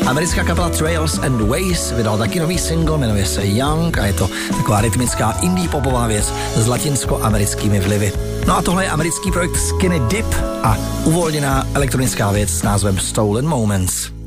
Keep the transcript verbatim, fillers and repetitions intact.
Americká kapela Trails and Ways vydala taky nový single, jmenuje se Young a je to taková rytmická indie popová věc s latinskoamerickými vlivy. No a tohle je americký projekt Skinny Dip a uvolněná elektronická věc s názvem Stolen Moments.